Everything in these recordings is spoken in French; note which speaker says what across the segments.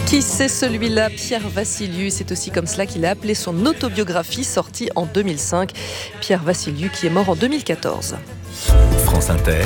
Speaker 1: Qui c'est celui-là? Pierre Vassiliou. C'est aussi comme cela qu'il a appelé son autobiographie sortie en 2005. Pierre Vassiliou qui est mort en 2014.
Speaker 2: France Inter,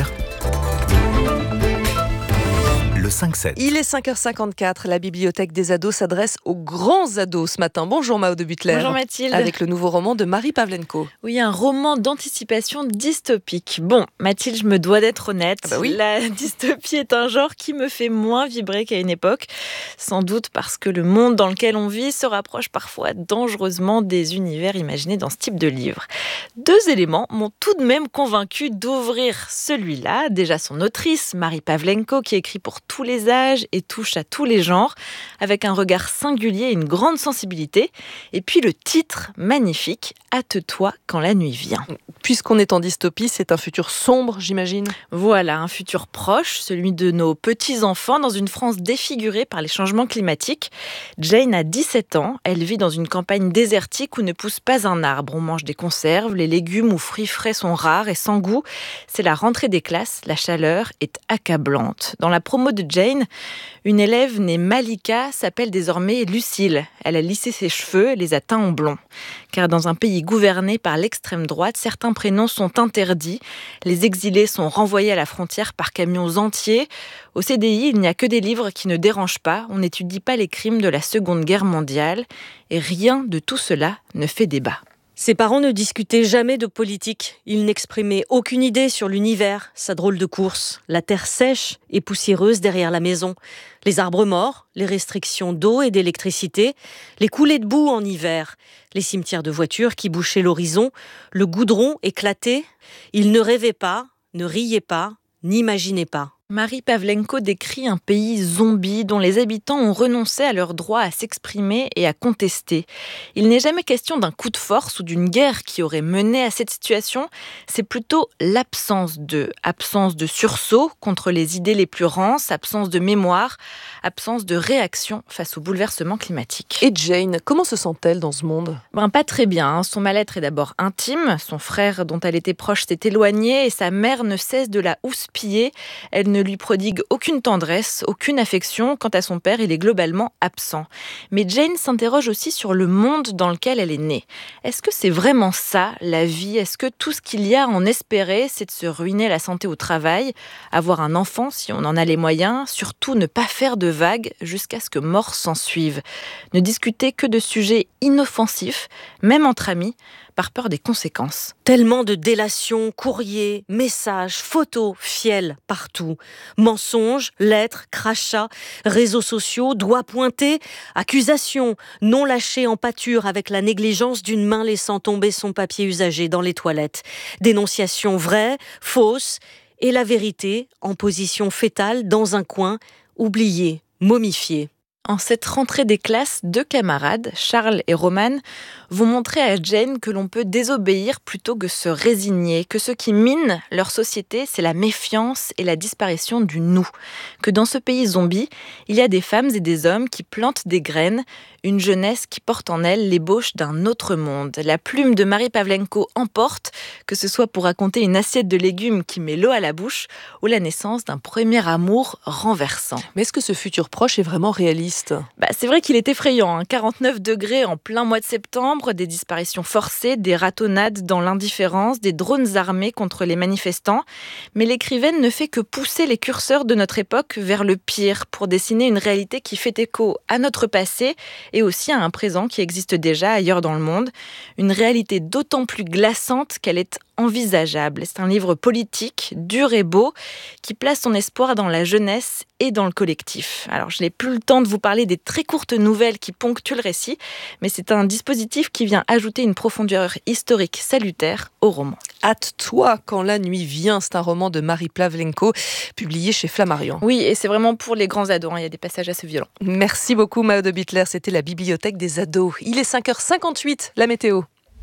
Speaker 2: le 5-7.
Speaker 1: Il est 5h54. La bibliothèque des ados s'adresse aux grands ados ce matin. Bonjour Mao de Butler.
Speaker 3: Bonjour Mathilde.
Speaker 1: Avec le nouveau roman de Marie Pavlenko.
Speaker 3: Oui, un roman d'anticipation dystopique. Bon, Mathilde, je me dois d'être honnête.
Speaker 1: Ah bah oui.
Speaker 3: La dystopie est un genre qui me fait moins vibrer qu'à une époque. Sans doute parce que le monde dans lequel on vit se rapproche parfois dangereusement des univers imaginés dans ce type de livre. Deux éléments m'ont tout de même convaincu d'ouvrir celui-là. Déjà son autrice, Marie Pavlenko, qui écrit pour tous les âges et touche à tous les genres, avec un regard singulier et une grande sensibilité. Et puis le titre magnifique, « Hâte-toi quand la nuit vient ».
Speaker 1: Puisqu'on est en dystopie, c'est un futur sombre, j'imagine.
Speaker 3: Voilà, un futur proche, celui de nos petits-enfants, dans une France défigurée par les changements climatiques. Jane a 17 ans, elle vit dans une campagne désertique où ne pousse pas un arbre. On mange des conserves, les légumes ou fruits frais sont rares et sans goût. C'est la rentrée des classes, la chaleur est accablante. Dans la promo de Jane, une élève née Malika s'appelle désormais Lucille. Elle a lissé ses cheveux et les a teints en blond. Car dans un pays gouverné par l'extrême droite, certains prénoms sont interdits. Les exilés sont renvoyés à la frontière par camions entiers. Au CDI, il n'y a que des livres qui ne dérangent pas. On n'étudie pas les crimes de la Seconde Guerre mondiale. Et rien de tout cela ne fait débat.
Speaker 4: Ses parents ne discutaient jamais de politique. Ils n'exprimaient aucune idée sur l'univers, sa drôle de course, la terre sèche et poussiéreuse derrière la maison, les arbres morts, les restrictions d'eau et d'électricité, les coulées de boue en hiver, les cimetières de voitures qui bouchaient l'horizon, le goudron éclaté. Ils ne rêvaient pas, ne riaient pas, n'imaginaient pas.
Speaker 3: Marie Pavlenko décrit un pays zombie dont les habitants ont renoncé à leur droit à s'exprimer et à contester. Il n'est jamais question d'un coup de force ou d'une guerre qui aurait mené à cette situation. C'est plutôt l'absence de sursaut contre les idées les plus rances, absence de mémoire, absence de réaction face au bouleversement climatique.
Speaker 1: Et Jane, comment se sent-elle dans ce monde?
Speaker 3: Pas très bien. Son mal-être est d'abord intime. Son frère, dont elle était proche, s'est éloigné et sa mère ne cesse de la houspiller. Elle ne lui prodigue aucune tendresse, aucune affection. Quant à son père, il est globalement absent. Mais Jane s'interroge aussi sur le monde dans lequel elle est née. Est-ce que c'est vraiment ça, la vie? Est-ce que tout ce qu'il y a à en espérer, c'est de se ruiner la santé au travail, avoir un enfant si on en a les moyens, surtout ne pas faire de vagues jusqu'à ce que mort s'ensuive? Ne discuter que de sujets inoffensifs, même entre amis, par peur des conséquences.
Speaker 4: Tellement de délations, courriers, messages, photos, fiels partout. Mensonges, lettres, crachats, réseaux sociaux, doigts pointés, accusations, non lâchées en pâture avec la négligence d'une main laissant tomber son papier usagé dans les toilettes. Dénonciations vraies, fausses, et la vérité en position fétale dans un coin, oubliée, momifiée.
Speaker 3: En cette rentrée des classes, deux camarades, Charles et Roman, vont montrer à Jane que l'on peut désobéir plutôt que se résigner, que ce qui mine leur société, c'est la méfiance et la disparition du nous. Que dans ce pays zombie, il y a des femmes et des hommes qui plantent des graines, une jeunesse qui porte en elle l'ébauche d'un autre monde. La plume de Marie Pavlenko emporte, que ce soit pour raconter une assiette de légumes qui met l'eau à la bouche ou la naissance d'un premier amour renversant.
Speaker 1: Mais est-ce que ce futur proche est vraiment réaliste?
Speaker 3: C'est vrai qu'il est effrayant. 49 degrés en plein mois de septembre, des disparitions forcées, des ratonnades dans l'indifférence, des drones armés contre les manifestants. Mais l'écrivaine ne fait que pousser les curseurs de notre époque vers le pire pour dessiner une réalité qui fait écho à notre passé et aussi à un présent qui existe déjà ailleurs dans le monde. Une réalité d'autant plus glaçante qu'elle est envisageable. C'est un livre politique, dur et beau, qui place son espoir dans la jeunesse et dans le collectif. Alors, je n'ai plus le temps de vous parler des très courtes nouvelles qui ponctuent le récit, mais c'est un dispositif qui vient ajouter une profondeur historique salutaire au roman.
Speaker 1: Hâte-toi quand la nuit vient, c'est un roman de Marie Pavlenko, publié chez Flammarion.
Speaker 3: Oui, et c'est vraiment pour les grands ados, il y a des passages assez violents.
Speaker 1: Merci beaucoup Mao de Butler, c'était la bibliothèque des ados. Il est 5h58, la météo.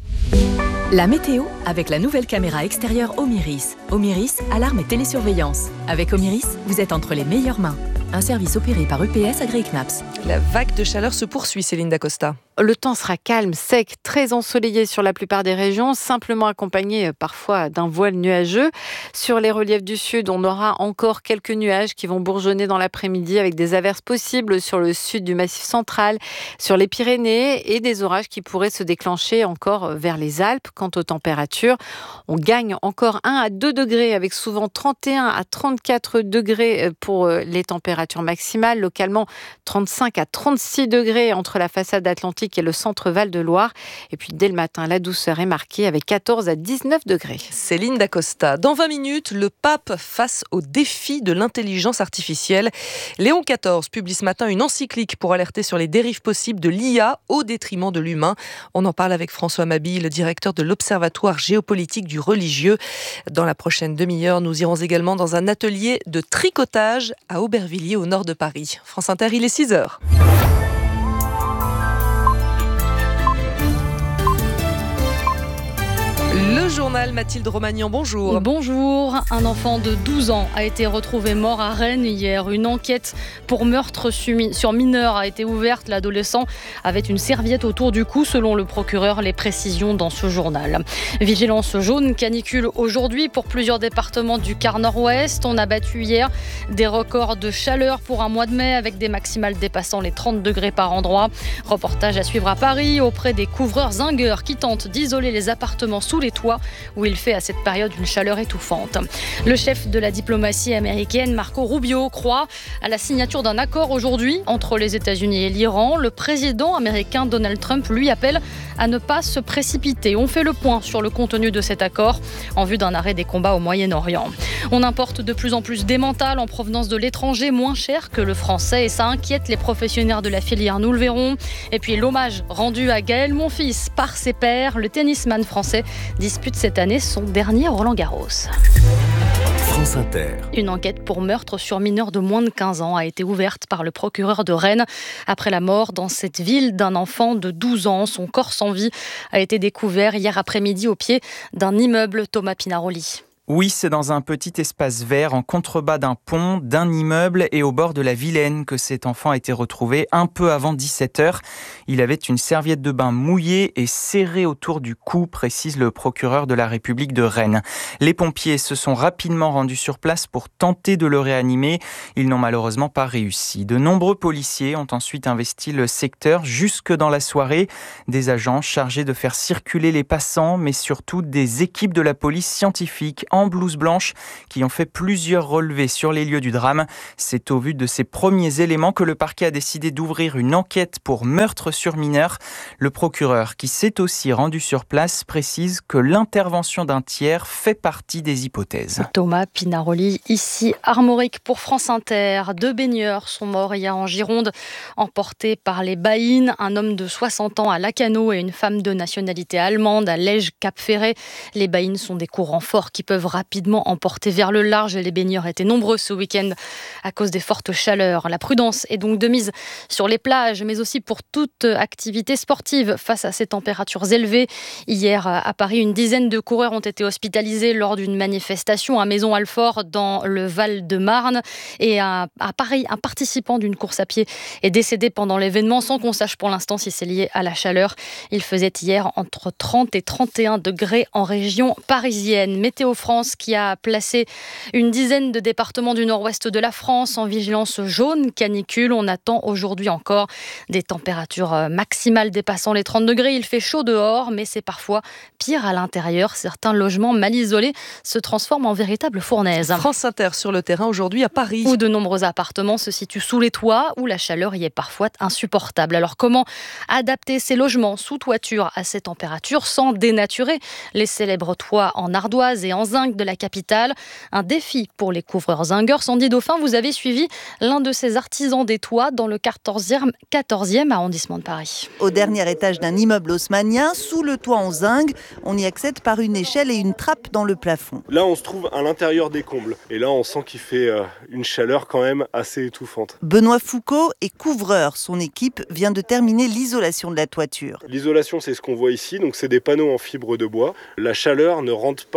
Speaker 5: La météo avec la nouvelle caméra extérieure Omiris. Omiris, alarme et télésurveillance. Avec Omiris, vous êtes entre les meilleures mains. Un service opéré par EPS Agri-Knaps.
Speaker 1: La vague de chaleur se poursuit, Céline Dacosta.
Speaker 6: Le temps sera calme, sec, très ensoleillé sur la plupart des régions, simplement accompagné parfois d'un voile nuageux. Sur les reliefs du sud, on aura encore quelques nuages qui vont bourgeonner dans l'après-midi avec des averses possibles sur le sud du Massif central, sur les Pyrénées et des orages qui pourraient se déclencher encore vers les Alpes. Quant aux températures, on gagne encore 1 à 2 degrés avec souvent 31 à 34 degrés pour les températures maximales. Localement, 35 à 36 degrés entre la façade atlantique et le centre Val-de-Loire. Et puis dès le matin, la douceur est marquée avec 14 à 19 degrés.
Speaker 1: Céline Dacosta. Dans 20 minutes, le pape face au défi de l'intelligence artificielle. Léon XIV publie ce matin une encyclique pour alerter sur les dérives possibles de l'IA au détriment de l'humain. On en parle avec François Mabille, le directeur de l'Observatoire géopolitique du religieux. Dans la prochaine demi-heure, nous irons également dans un atelier de tricotage à Aubervilliers au nord de Paris. France Inter, il est 6h. Le journal Mathilde Romagnan, bonjour.
Speaker 7: Bonjour. Un enfant de 12 ans a été retrouvé mort à Rennes hier. Une enquête pour meurtre sur mineur a été ouverte. L'adolescent avait une serviette autour du cou, selon le procureur. Les précisions dans ce journal. Vigilance jaune, canicule aujourd'hui pour plusieurs départements du quart nord-ouest. On a battu hier des records de chaleur pour un mois de mai avec des maximales dépassant les 30 degrés par endroit. Reportage à suivre à Paris auprès des couvreurs zingueurs qui tentent d'isoler les appartements sous les toits où il fait à cette période une chaleur étouffante. Le chef de la diplomatie américaine, Marco Rubio, croit à la signature d'un accord aujourd'hui entre les États-Unis et l'Iran. Le président américain Donald Trump lui appelle à ne pas se précipiter. On fait le point sur le contenu de cet accord en vue d'un arrêt des combats au Moyen-Orient. On importe de plus en plus d'émental en provenance de l'étranger, moins cher que le français, et ça inquiète les professionnels de la filière, nous le verrons. Et puis l'hommage rendu à Gaël Monfils par ses pairs, le tennisman français dispute cette année son dernier Roland-Garros.
Speaker 2: France Inter.
Speaker 7: Une enquête pour meurtre sur mineur de moins de 15 ans a été ouverte par le procureur de Rennes après la mort dans cette ville d'un enfant de 12 ans. Son corps sans vie a été découvert hier après-midi au pied d'un immeuble. Thomas Pinaroli.
Speaker 8: Oui, c'est dans un petit espace vert en contrebas d'un pont, d'un immeuble et au bord de la Vilaine que cet enfant a été retrouvé un peu avant 17h. Il avait une serviette de bain mouillée et serrée autour du cou, précise le procureur de la République de Rennes. Les pompiers se sont rapidement rendus sur place pour tenter de le réanimer. Ils n'ont malheureusement pas réussi. De nombreux policiers ont ensuite investi le secteur jusque dans la soirée. Des agents chargés de faire circuler les passants, mais surtout des équipes de la police scientifique en blouse blanche qui ont fait plusieurs relevés sur les lieux du drame. C'est au vu de ces premiers éléments que le parquet a décidé d'ouvrir une enquête pour meurtre sur mineur. Le procureur, qui s'est aussi rendu sur place, précise que l'intervention d'un tiers fait partie des hypothèses.
Speaker 7: Thomas Pinaroli, ici Armorique pour France Inter. 2 baigneurs sont morts hier en Gironde, emportés par les baïnes. Un homme de 60 ans à Lacanau et une femme de nationalité allemande à Lège-Cap-Ferret. Les baïnes sont des courants forts qui peuvent rapidement emporter vers le large. Les baigneurs étaient nombreux ce week-end à cause des fortes chaleurs. La prudence est donc de mise sur les plages, mais aussi pour toute activité sportive face à ces températures élevées. Hier, à Paris, une dizaine de coureurs ont été hospitalisés lors d'une manifestation à Maison-Alfort dans le Val-de-Marne. Et à Paris, un participant d'une course à pied est décédé pendant l'événement sans qu'on sache pour l'instant si c'est lié à la chaleur. Il faisait hier entre 30 et 31 degrés en région parisienne. Météo France qui a placé une dizaine de départements du nord-ouest de la France en vigilance jaune canicule. On attend aujourd'hui encore des températures maximales dépassant les 30 degrés. Il fait chaud dehors, mais c'est parfois pire à l'intérieur. Certains logements mal isolés se transforment en véritables fournaises.
Speaker 1: France Inter sur le terrain aujourd'hui à Paris.
Speaker 7: Où de nombreux appartements se situent sous les toits, où la chaleur y est parfois insupportable. Alors comment adapter ces logements sous toiture à ces températures sans dénaturer les célèbres toits en ardoise et en zinc de la capitale? Un défi pour les couvreurs zingueurs. Sandy Dauphin, vous avez suivi l'un de ces artisans des toits dans le 14e arrondissement de Paris.
Speaker 9: Au dernier étage d'un immeuble haussmannien, sous le toit en zinc, on y accède par une échelle et une trappe dans le plafond.
Speaker 10: Là, on se trouve à l'intérieur des combles. Et là, on sent qu'il fait une chaleur quand même assez étouffante.
Speaker 9: Benoît Foucault est couvreur. Son équipe vient de terminer l'isolation de la toiture.
Speaker 10: L'isolation, c'est ce qu'on voit ici. Donc, c'est des panneaux en fibre de bois. La chaleur ne rentre pas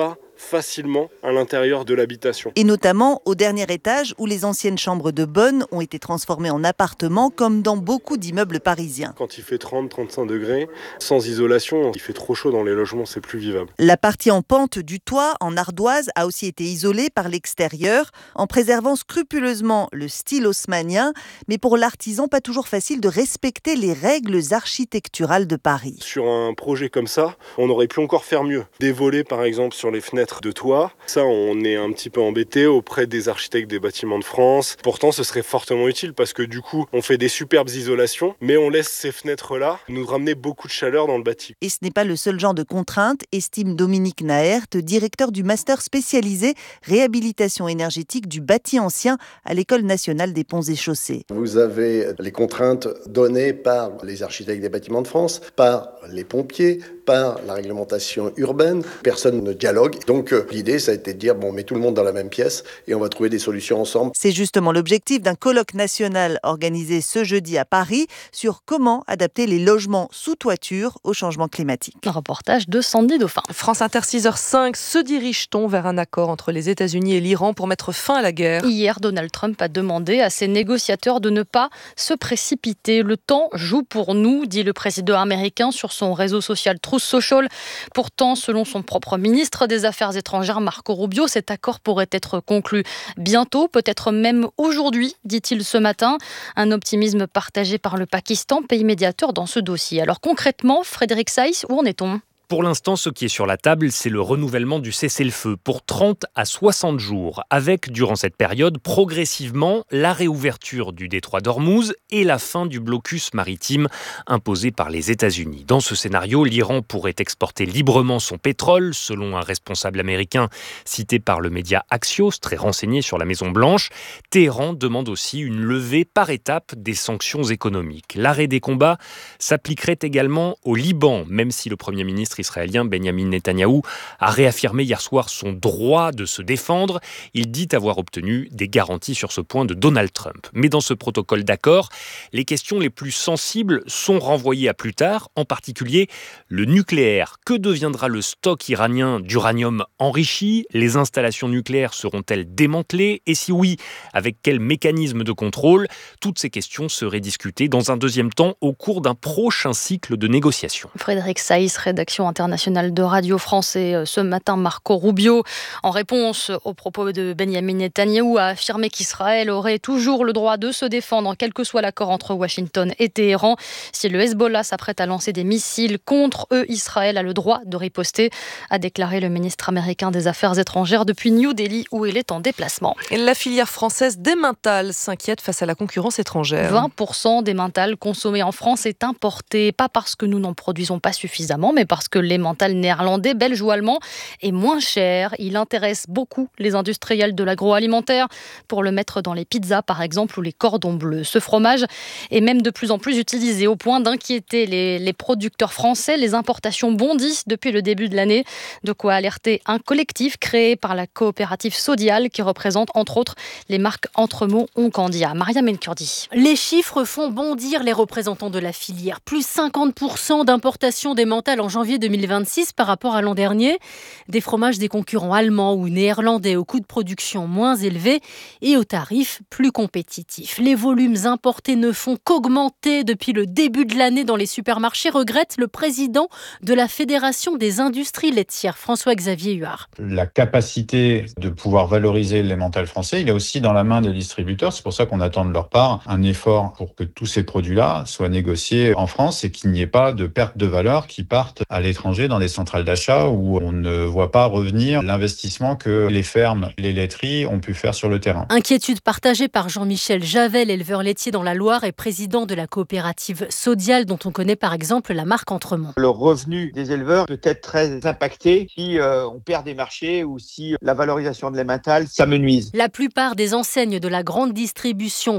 Speaker 10: facilement à l'intérieur de l'habitation.
Speaker 9: Et notamment au dernier étage où les anciennes chambres de bonne ont été transformées en appartements comme dans beaucoup d'immeubles parisiens.
Speaker 10: Quand il fait 30-35 degrés, sans isolation, il fait trop chaud dans les logements, c'est plus vivable.
Speaker 9: La partie en pente du toit, en ardoise, a aussi été isolée par l'extérieur en préservant scrupuleusement le style haussmannien. Mais pour l'artisan, pas toujours facile de respecter les règles architecturales de Paris.
Speaker 10: Sur un projet comme ça, on aurait pu encore faire mieux. Des volets par exemple sur les fenêtres de toit, ça on est un petit peu embêté auprès des architectes des bâtiments de France. Pourtant ce serait fortement utile parce que du coup on fait des superbes isolations, mais on laisse ces fenêtres-là nous ramener beaucoup de chaleur dans le bâti.
Speaker 9: Et ce n'est pas le seul genre de contrainte, estime Dominique Naert, directeur du master spécialisé réhabilitation énergétique du bâti ancien à l'École nationale des ponts et chaussées.
Speaker 11: Vous avez les contraintes données par les architectes des bâtiments de France, par les pompiers, par la réglementation urbaine. Personne ne dialogue. Donc l'idée, ça a été de dire, on met tout le monde dans la même pièce et on va trouver des solutions ensemble.
Speaker 9: C'est justement l'objectif d'un colloque national organisé ce jeudi à Paris sur comment adapter les logements sous toiture au changement climatique.
Speaker 7: Un reportage de Sandy Dauphin.
Speaker 1: France Inter 6h05, se dirige-t-on vers un accord entre les États-Unis et l'Iran pour mettre fin à la guerre ?
Speaker 7: Hier, Donald Trump a demandé à ses négociateurs de ne pas se précipiter. Le temps joue pour nous, dit le président américain sur son réseau social Truth Social. Pourtant, selon son propre ministre des Affaires étrangères, Marco Rubio, cet accord pourrait être conclu bientôt, peut-être même aujourd'hui, dit-il ce matin. Un optimisme partagé par le Pakistan, pays médiateur dans ce dossier. Alors concrètement, Frédéric Saïs, où en est-on ?
Speaker 12: Pour l'instant, ce qui est sur la table, c'est le renouvellement du cessez-le-feu pour 30 à 60 jours, avec, durant cette période, progressivement, la réouverture du détroit d'Ormuz et la fin du blocus maritime imposé par les États-Unis. Dans ce scénario, l'Iran pourrait exporter librement son pétrole, selon un responsable américain cité par le média Axios, très renseigné sur la Maison-Blanche. Téhéran demande aussi une levée par étapes des sanctions économiques. L'arrêt des combats s'appliquerait également au Liban, même si le Premier ministre israélien Benjamin Netanyahou a réaffirmé hier soir son droit de se défendre. Il dit avoir obtenu des garanties sur ce point de Donald Trump. Mais dans ce protocole d'accord, les questions les plus sensibles sont renvoyées à plus tard, en particulier le nucléaire. Que deviendra le stock iranien d'uranium enrichi ? Les installations nucléaires seront-elles démantelées ? Et si oui, avec quel mécanisme de contrôle ? Toutes ces questions seraient discutées dans un deuxième temps au cours d'un prochain cycle de négociations.
Speaker 7: Frédéric Saïs, rédaction internationale de Radio France, et ce matin, Marco Rubio, en réponse aux propos de Benjamin Netanyahou, a affirmé qu'Israël aurait toujours le droit de se défendre, quel que soit l'accord entre Washington et Téhéran. Si le Hezbollah s'apprête à lancer des missiles contre eux, Israël a le droit de riposter, a déclaré le ministre américain des Affaires étrangères depuis New Delhi, où il est en déplacement.
Speaker 1: La filière française d'Emmental s'inquiète face à la concurrence étrangère.
Speaker 7: 20% d'Emmental consommé en France est importé, pas parce que nous n'en produisons pas suffisamment, mais parce que l'emmental néerlandais, belge ou allemand est moins cher. Il intéresse beaucoup les industriels de l'agroalimentaire pour le mettre dans les pizzas par exemple ou les cordons bleus. Ce fromage est même de plus en plus utilisé au point d'inquiéter les producteurs français. Les importations bondissent depuis le début de l'année. De quoi alerter un collectif créé par la coopérative Sodial qui représente entre autres les marques Entremont, Oncandia. Maria Menkurdi.
Speaker 13: Les chiffres font bondir les représentants de la filière. Plus 50% d'importation d'emmental en janvier 2026 par rapport à l'an dernier. Des fromages des concurrents allemands ou néerlandais aux coûts de production moins élevés et aux tarifs plus compétitifs. Les volumes importés ne font qu'augmenter depuis le début de l'année dans les supermarchés, regrette le président de la Fédération des industries laitières, François-Xavier Huard.
Speaker 14: La capacité de pouvoir valoriser l'emmental français, il est aussi dans la main des distributeurs. C'est pour ça qu'on attend de leur part un effort pour que tous ces produits-là soient négociés en France et qu'il n'y ait pas de perte de valeur qui partent à l'étranger dans des centrales d'achat où on ne voit pas revenir l'investissement que les fermes, les laiteries ont pu faire sur le terrain.
Speaker 13: Inquiétude partagée par Jean-Michel Javel, éleveur laitier dans la Loire et président de la coopérative Sodial, dont on connaît par exemple la marque Entremont.
Speaker 15: Le revenu des éleveurs peut être très impacté si on perd des marchés ou si la valorisation de l'emmental s'amenuise.
Speaker 13: La plupart des enseignes de la grande distribution viennent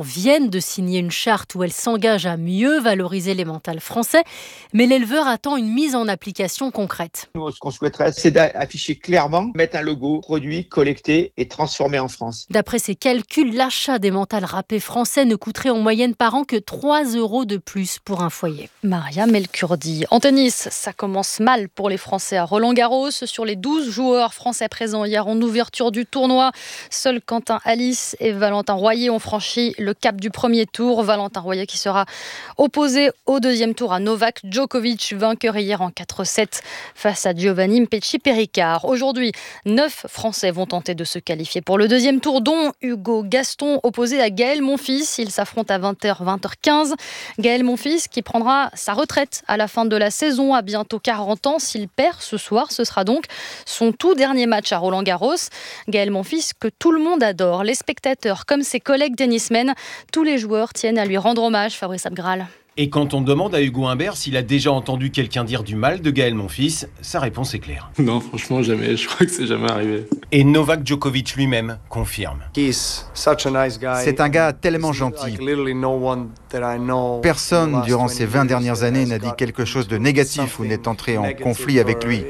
Speaker 13: viennent de signer une charte où elles s'engagent à mieux valoriser l'emmental français, mais l'éleveur attend une mise en application concrète.
Speaker 15: Nous, ce qu'on souhaiterait, c'est d'afficher clairement, mettre un logo, produit, collecté et transformé en France.
Speaker 13: D'après ses calculs, l'achat d'emmental râpé français ne coûterait en moyenne par an que 3 € de plus pour un foyer.
Speaker 7: Maria Melkurdi. En tennis, ça commence mal pour les Français à Roland-Garros. Sur les 12 joueurs français présents hier en ouverture du tournoi, seuls Quentin Halys et Valentin Royer ont franchi le cap du premier tour. Valentin Royer qui sera opposé au deuxième tour à Novak Djokovic, vainqueur hier en 4-7 face à Giovanni Mpetshi-Perricard. Aujourd'hui, 9 Français vont tenter de se qualifier pour le deuxième tour, dont Hugo Gaston opposé à Gaël Monfils. Il s'affronte à 20h, 20h15. Gaël Monfils qui prendra sa retraite à la fin de la saison, à bientôt 40 ans. S'il perd ce soir, ce sera donc son tout dernier match à Roland-Garros. Gaël Monfils que tout le monde adore, les spectateurs comme ses collègues tennismen. Tous les joueurs tiennent à lui rendre hommage, Fabrice Abgral.
Speaker 16: Et quand on demande à Hugo Humbert s'il a déjà entendu quelqu'un dire du mal de Gaël Monfils, sa réponse est claire.
Speaker 17: Non, franchement, jamais. Je crois que c'est jamais arrivé.
Speaker 16: Et Novak Djokovic lui-même confirme.
Speaker 18: C'est un gars tellement gentil. Personne, durant ces 20 dernières années, n'a dit quelque chose de négatif ou n'est entré en conflit avec lui.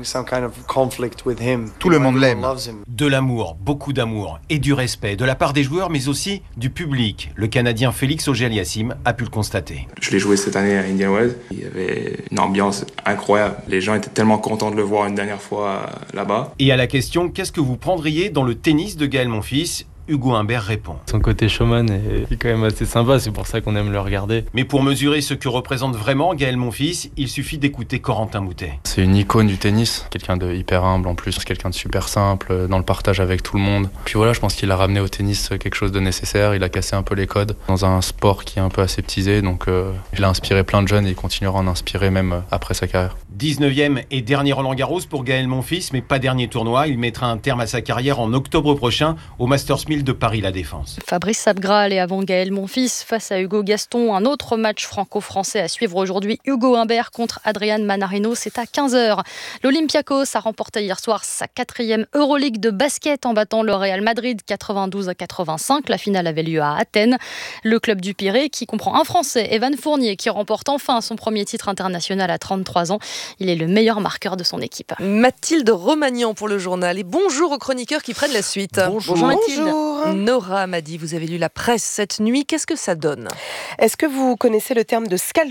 Speaker 18: Tout le monde l'aime.
Speaker 16: De l'amour, beaucoup d'amour et du respect de la part des joueurs, mais aussi du public. Le Canadien Félix Auger-Aliassime a pu le constater.
Speaker 17: Je l'ai joué cette année à Indian Wells. Il y avait une ambiance incroyable. Les gens étaient tellement contents de le voir une dernière fois là-bas.
Speaker 16: Et à la question, qu'est-ce que vous prendriez dans le tennis de Gaël Monfils ? Hugo Humbert répond.
Speaker 19: Son côté showman est quand même assez sympa, c'est pour ça qu'on aime le regarder.
Speaker 16: Mais pour mesurer ce que représente vraiment Gaël Monfils, il suffit d'écouter Corentin Moutet.
Speaker 19: C'est une icône du tennis, quelqu'un de hyper humble en plus, quelqu'un de super simple, dans le partage avec tout le monde. Puis voilà, je pense qu'il a ramené au tennis quelque chose de nécessaire, il a cassé un peu les codes dans un sport qui est un peu aseptisé, donc il a inspiré plein de jeunes et il continuera à en inspirer même après sa carrière.
Speaker 16: 19e et dernier Roland-Garros pour Gaël Monfils, mais pas dernier tournoi. Il mettra un terme à sa carrière en octobre prochain au Masters 1000 de Paris La Défense.
Speaker 7: Fabrice Abgral et avant Gaël Monfils face à Hugo Gaston, un autre match franco-français à suivre aujourd'hui. Hugo Humbert contre Adrian Manarino, c'est à 15h. L'Olympiakos a remporté hier soir sa 4e Euroleague de basket en battant le Real Madrid 92-85. La finale avait lieu à Athènes. Le club du Pirée qui comprend un Français, Evan Fournier, qui remporte enfin son premier titre international à 33 ans. Il est le meilleur marqueur de son équipe.
Speaker 1: Mathilde Romagnan pour le journal. Et bonjour aux chroniqueurs qui prennent la suite.
Speaker 20: Bonjour
Speaker 1: Mathilde.
Speaker 20: Bonjour.
Speaker 1: Nora m'a dit, vous avez lu la presse cette nuit. Qu'est-ce que ça donne ?
Speaker 20: Est-ce que vous connaissez le terme de scalper ?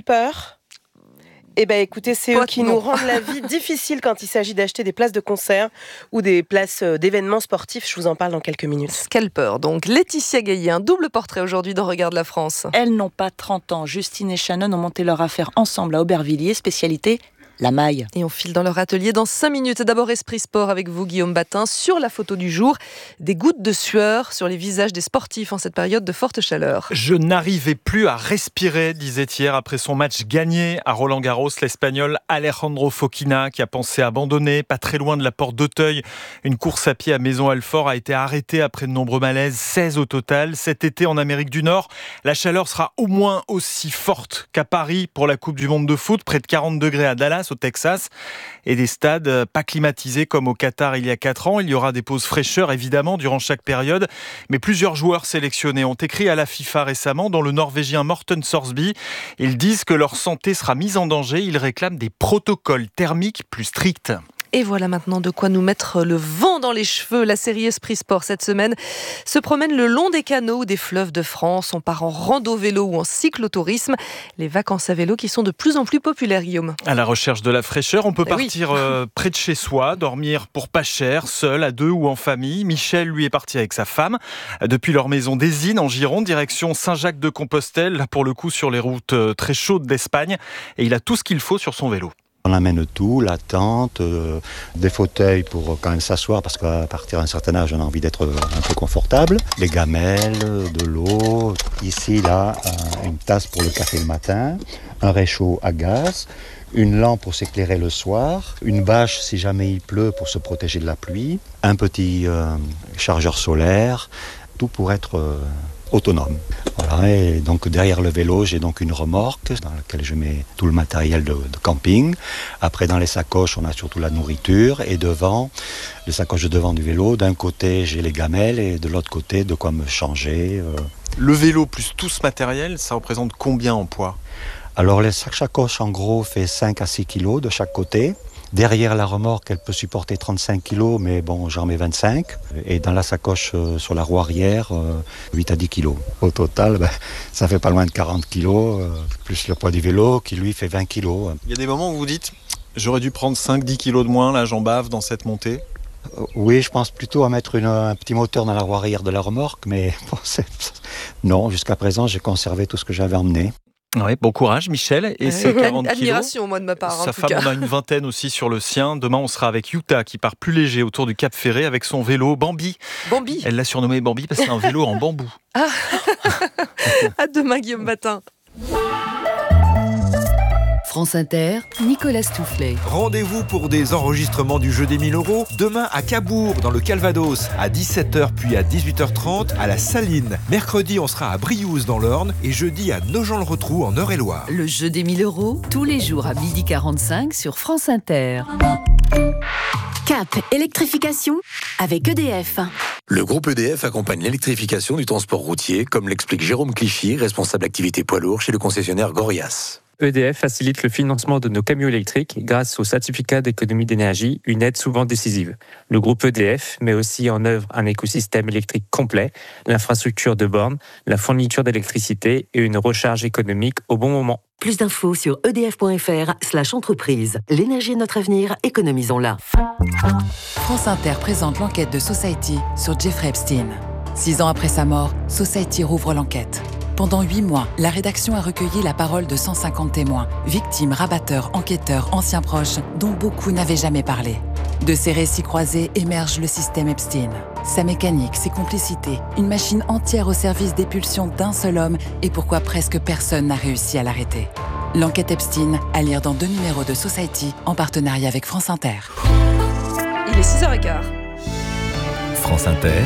Speaker 20: Eh bien, écoutez, c'est eux qui nous rendent la vie difficile quand il s'agit d'acheter des places de concert ou des places d'événements sportifs. Je vous en parle dans quelques minutes.
Speaker 1: Scalper, donc. Laetitia Gaillet, un double portrait aujourd'hui dans Regarde la France.
Speaker 21: Elles n'ont pas 30 ans. Justine et Shannon ont monté leur affaire ensemble à Aubervilliers, spécialité la maille.
Speaker 1: Et on file dans leur atelier dans 5 minutes. D'abord Esprit Sport avec vous, Guillaume Batin. Sur la photo du jour, des gouttes de sueur sur les visages des sportifs en cette période de forte chaleur.
Speaker 22: Je n'arrivais plus à respirer, disait hier après son match gagné à Roland-Garros, l'Espagnol Alejandro Fokina qui a pensé abandonner. Pas très loin de la porte d'Auteuil, une course à pied à Maison-Alfort a été arrêtée après de nombreux malaises, 16 au total. Cet été en Amérique du Nord, la chaleur sera au moins aussi forte qu'à Paris pour la Coupe du Monde de foot, près de 40 degrés à Dallas au Texas, et des stades pas climatisés comme au Qatar il y a 4 ans. Il y aura des pauses fraîcheur évidemment durant chaque période, mais plusieurs joueurs sélectionnés ont écrit à la FIFA récemment, dont le Norvégien Morten Sorsby. Ils disent que leur santé sera mise en danger. Ils réclament des protocoles thermiques plus stricts.
Speaker 1: Et voilà maintenant de quoi nous mettre le vent dans les cheveux. La série Esprit Sport cette semaine se promène le long des canaux ou des fleuves de France. On part en rando-vélo ou en cyclotourisme. Les vacances à vélo qui sont de plus en plus populaires, Guillaume.
Speaker 22: À la recherche de la fraîcheur, on peut partir près de chez soi, dormir pour pas cher, seul, à deux ou en famille. Michel, lui, est parti avec sa femme. Depuis leur maison d'Ésine, en Gironde, direction Saint-Jacques-de-Compostelle, là pour le coup sur les routes très chaudes d'Espagne. Et il a tout ce qu'il faut sur son vélo.
Speaker 23: On amène tout, la tente, des fauteuils pour quand même s'asseoir parce qu'à partir d'un certain âge, on a envie d'être un peu confortable. Des gamelles, de l'eau. Ici, là, une tasse pour le café le matin, un réchaud à gaz, une lampe pour s'éclairer le soir, une bâche si jamais il pleut pour se protéger de la pluie, un petit chargeur solaire, tout pour être autonome. Voilà, et donc derrière le vélo, j'ai donc une remorque dans laquelle je mets tout le matériel de camping. Après, dans les sacoches, on a surtout la nourriture. Et devant, les sacoches de devant du vélo, d'un côté, j'ai les gamelles et de l'autre côté, de quoi me changer
Speaker 22: Le vélo plus tout ce matériel, ça représente combien en poids ?
Speaker 23: Alors les sacs-sacoches en gros fait 5 à 6 kilos de chaque côté. Derrière la remorque, elle peut supporter 35 kilos, mais bon, j'en mets 25. Et dans la sacoche sur la roue arrière, 8 à 10 kilos. Au total, ça fait pas loin de 40 kilos, plus le poids du vélo qui lui fait 20 kilos.
Speaker 22: Il y a des moments où vous dites, j'aurais dû prendre 5-10 kilos de moins, là j'en bave dans cette montée.
Speaker 23: Oui, je pense plutôt à mettre un petit moteur dans la roue arrière de la remorque, mais bon, non, jusqu'à présent, j'ai conservé tout ce que j'avais emmené.
Speaker 22: Ouais, bon courage Michel, et ces 40 kilos.
Speaker 1: Admiration moi de ma part.
Speaker 22: Sa femme en a une vingtaine aussi sur le sien. Demain on sera avec Yuta qui part plus léger autour du Cap Ferré avec son vélo Bambi.
Speaker 1: Bambi.
Speaker 22: Elle l'a surnommé Bambi parce que c'est un vélo en bambou.
Speaker 1: Ah. À demain Guillaume Matin.
Speaker 3: France Inter, Nicolas Stoufflet.
Speaker 4: Rendez-vous pour des enregistrements du jeu des 1000 € demain à Cabourg, dans le Calvados, à 17h puis à 18h30 à la Saline. Mercredi, on sera à Briouze dans l'Orne et jeudi à Nogent-le-Rotrou en Eure-et-Loire.
Speaker 3: Le jeu des 1000 €, tous les jours à 12h45 sur France Inter.
Speaker 5: Cap électrification avec EDF.
Speaker 2: Le groupe EDF accompagne l'électrification du transport routier, comme l'explique Jérôme Clichy, responsable activité poids lourd chez le concessionnaire Gorias.
Speaker 24: EDF facilite le financement de nos camions électriques grâce au certificat d'économie d'énergie, une aide souvent décisive. Le groupe EDF met aussi en œuvre un écosystème électrique complet, l'infrastructure de bornes, la fourniture d'électricité et une recharge économique au bon moment.
Speaker 5: Plus d'infos sur edf.fr/entreprise. L'énergie est notre avenir, économisons-la.
Speaker 3: France Inter présente l'enquête de Society sur Jeffrey Epstein. 6 ans après sa mort, Society rouvre l'enquête. Pendant 8 mois, la rédaction a recueilli la parole de 150 témoins, victimes, rabatteurs, enquêteurs, anciens proches, dont beaucoup n'avaient jamais parlé. De ces récits croisés émerge le système Epstein. Sa mécanique, ses complicités, une machine entière au service des pulsions d'un seul homme et pourquoi presque personne n'a réussi à l'arrêter. L'enquête Epstein, à lire dans 2 numéros de Society, en partenariat avec France Inter.
Speaker 1: Il est 6h15.
Speaker 2: France Inter,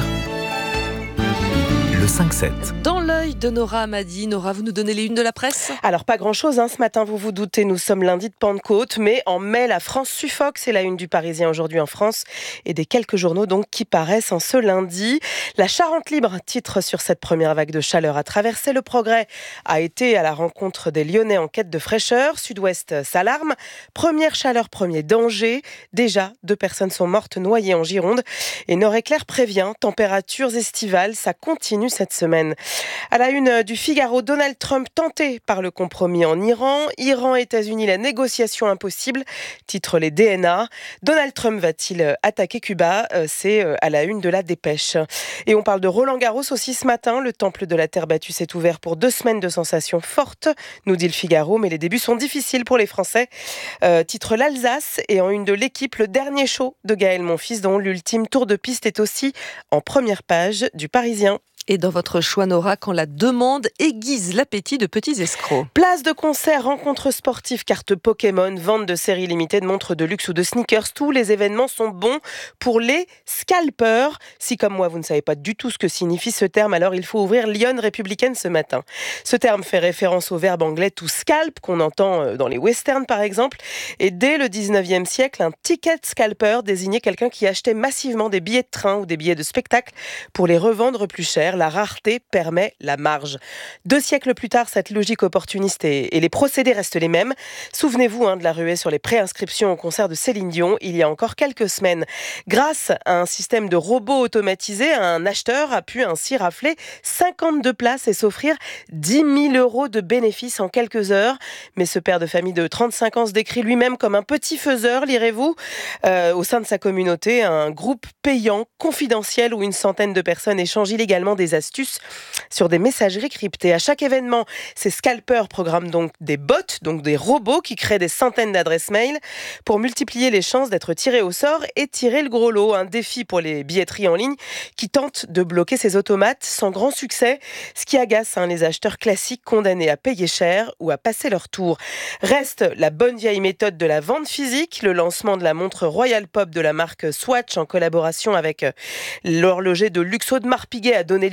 Speaker 2: le 5-7.
Speaker 1: Dans l'œil de Nora Amadi. Nora, vous nous donnez les unes de la presse ?
Speaker 20: Alors pas grand-chose, ce matin, vous vous doutez, nous sommes lundi de Pentecôte, mais en mai, la France suffoque, c'est la une du Parisien aujourd'hui en France, et des quelques journaux donc qui paraissent en ce lundi. La Charente libre, titre sur cette première vague de chaleur à traverser. Le Progrès a été à la rencontre des Lyonnais en quête de fraîcheur. Sud-Ouest s'alarme. Première chaleur, premier danger. Déjà, 2 personnes sont mortes noyées en Gironde. Et Nord-Éclair prévient, températures estivales, ça continue cette semaine. À la une du Figaro, Donald Trump tenté par le compromis en Iran. Iran, États-Unis, la négociation impossible, titre les DNA. Donald Trump va-t-il attaquer Cuba ? C'est à la une de la Dépêche. Et on parle de Roland Garros aussi ce matin. Le temple de la terre battue s'est ouvert pour 2 semaines de sensations fortes, nous dit le Figaro, mais les débuts sont difficiles pour les Français. Titre l'Alsace, et en une de l'équipe, le dernier show de Gaël Monfils, dont l'ultime tour de piste est aussi en première page du Parisien.
Speaker 1: Et dans votre choix, Nora, quand la demande aiguise l'appétit de petits escrocs.
Speaker 20: Place de concert, rencontres sportives, cartes Pokémon, vente de séries limitées de montres de luxe ou de sneakers. Tous les événements sont bons pour les scalpers. Si, comme moi, vous ne savez pas du tout ce que signifie ce terme, alors il faut ouvrir Lyon Républicaine ce matin. Ce terme fait référence au verbe anglais to scalp, qu'on entend dans les westerns par exemple. Et dès le 19e siècle, un ticket scalper désignait quelqu'un qui achetait massivement des billets de train ou des billets de spectacle pour les revendre plus cher. La rareté permet la marge. 2 siècles plus tard, cette logique opportuniste et les procédés restent les mêmes. Souvenez-vous de la ruée sur les préinscriptions au concert de Céline Dion il y a encore quelques semaines. Grâce à un système de robots automatisés, un acheteur a pu ainsi rafler 52 places et s'offrir 10 000 € de bénéfices en quelques heures. Mais ce père de famille de 35 ans se décrit lui-même comme un petit faiseur, lirez-vous, au sein de sa communauté, un groupe payant, confidentiel, où une centaine de personnes échangent illégalement des astuces sur des messageries cryptées. À chaque événement, ces scalpers programment donc des bots, donc des robots qui créent des centaines d'adresses mail pour multiplier les chances d'être tirés au sort et tirer le gros lot. Un défi pour les billetteries en ligne qui tentent de bloquer ces automates sans grand succès, ce qui agace les acheteurs classiques condamnés à payer cher ou à passer leur tour. Reste la bonne vieille méthode de la vente physique, le lancement de la montre Royal Pop de la marque Swatch en collaboration avec l'horloger de luxe Audemars Piguet a donné lieu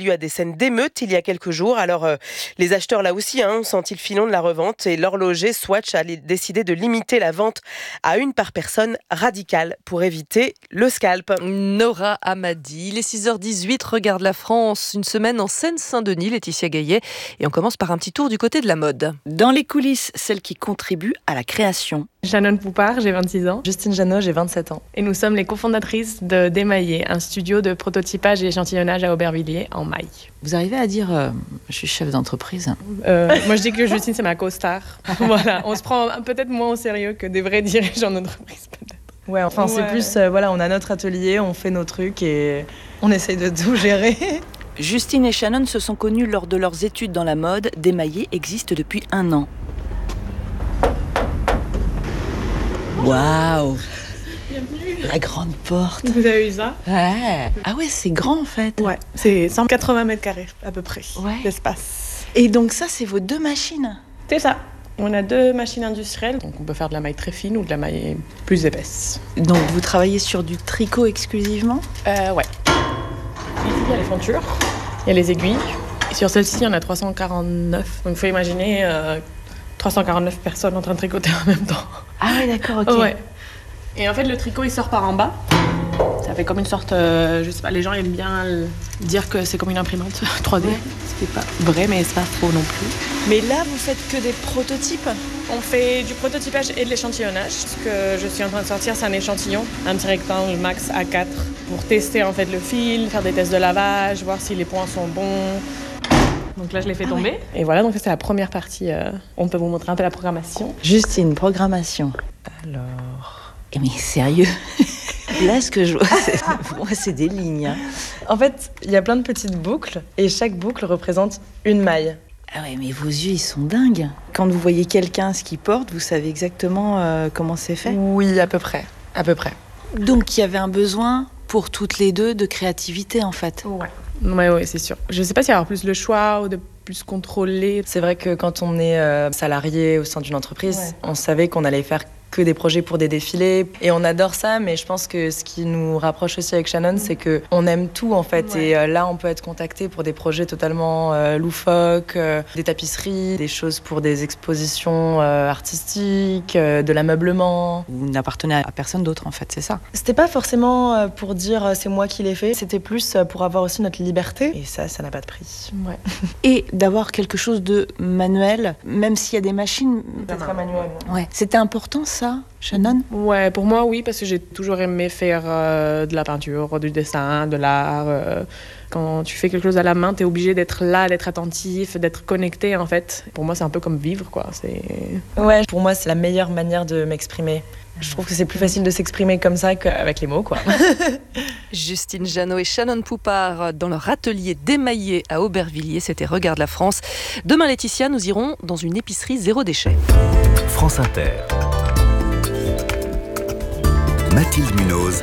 Speaker 20: lieu à des scènes d'émeute il y a quelques jours. Alors, les acheteurs, là aussi, ont senti le filon de la revente et l'horloger Swatch a décidé de limiter la vente à une par personne, radicale pour éviter le scalp.
Speaker 1: Nora Hamadi, il est 6h18, regarde la France, une semaine en Seine-Saint-Denis, Laetitia Gaillet. Et on commence par un petit tour du côté de la mode.
Speaker 21: Dans les coulisses, celle qui contribue à la création.
Speaker 6: Shannon Poupard, j'ai 26 ans.
Speaker 8: Justine Janot, j'ai 27 ans.
Speaker 6: Et nous sommes les cofondatrices de Démaillé, un studio de prototypage et échantillonnage à Aubervilliers en maille.
Speaker 21: Vous arrivez à dire je suis chef d'entreprise?
Speaker 6: Moi je dis que Justine c'est ma co-star. Voilà, on se prend peut-être moins au sérieux que des vrais dirigeants d'entreprise peut-être.
Speaker 8: Ouais, enfin c'est plus, on a notre atelier, on fait nos trucs et on essaye de tout gérer.
Speaker 21: Justine et Shannon se sont connus lors de leurs études dans la mode. Démaillé existe depuis 1 an. Waouh!
Speaker 6: Bienvenue!
Speaker 21: La grande porte.
Speaker 6: Vous avez vu ça?
Speaker 21: Ouais. Ah ouais, c'est grand en fait.
Speaker 6: Ouais, c'est 180 mètres carrés à peu près d'espace.
Speaker 21: Et donc ça, c'est vos 2 machines?
Speaker 6: C'est ça. On a 2 machines industrielles, donc on peut faire de la maille très fine ou de la maille plus épaisse.
Speaker 21: Donc vous travaillez sur du tricot exclusivement?
Speaker 6: Ouais. Ici, il y a les fontures, il y a les aiguilles. Et sur celle-ci, il y en a 349. Donc il faut imaginer 349 personnes en train de tricoter en même temps.
Speaker 21: Ah oui, d'accord, ok.
Speaker 6: Ouais. Et en fait, le tricot, il sort par en bas. Ça fait comme une sorte, je sais pas, les gens aiment bien dire que c'est comme une imprimante 3D. Ce qui n'est pas vrai, mais c'est pas faux non plus.
Speaker 21: Mais là, vous faites que des prototypes?
Speaker 6: On fait du prototypage et de l'échantillonnage. Ce que je suis en train de sortir, c'est un échantillon, un petit rectangle max A4 pour tester en fait le fil, faire des tests de lavage, voir si les points sont bons. Donc là, je l'ai fait tomber. Ouais. Et voilà, donc c'est la première partie. On peut vous montrer un peu la programmation.
Speaker 21: Justine, programmation. Alors... Mais sérieux? Là, ce que je vois, c'est des lignes.
Speaker 8: En fait, il y a plein de petites boucles et chaque boucle représente une maille.
Speaker 21: Ah ouais, mais vos yeux, ils sont dingues. Quand vous voyez quelqu'un ce qu'il porte, vous savez exactement comment c'est fait?
Speaker 8: Oui, à peu près. À peu près.
Speaker 21: Donc, il y avait un besoin pour toutes les deux de créativité, en fait.
Speaker 6: Ouais, c'est sûr. Je sais pas s'il y aura plus le choix ou de plus contrôler.
Speaker 8: C'est vrai que quand on est salarié au sein d'une entreprise, on savait qu'on allait faire que des projets pour des défilés et on adore ça, mais je pense que ce qui nous rapproche aussi avec Shannon, c'est que on aime tout en fait. Et là on peut être contacté pour des projets totalement loufoques, des tapisseries, des choses pour des expositions artistiques, de l'ameublement.
Speaker 21: Vous n'appartenez à personne d'autre en fait, c'est ça?
Speaker 8: C'était pas forcément pour dire c'est moi qui l'ai fait, c'était plus pour avoir aussi notre liberté et ça n'a pas de prix.
Speaker 21: Et d'avoir quelque chose de manuel, même s'il y a des machines.
Speaker 8: C'est très manuel.
Speaker 21: Ouais. C'était important ça, Shannon?
Speaker 6: Ouais, pour moi oui, parce que j'ai toujours aimé faire de la peinture, du dessin, de l'art. Quand tu fais quelque chose à la main, t'es obligé d'être là, d'être attentif, d'être connecté en fait. Pour moi c'est un peu comme vivre quoi.
Speaker 8: Ouais, pour moi c'est la meilleure manière de m'exprimer. Je trouve que c'est plus facile de s'exprimer comme ça qu'avec les mots, quoi.
Speaker 1: Justine Janot et Shannon Poupard dans leur atelier Démaillé à Aubervilliers. C'était Regarde la France. Demain, Laetitia, nous irons dans une épicerie zéro déchet.
Speaker 10: France Inter. Mathilde Munoz.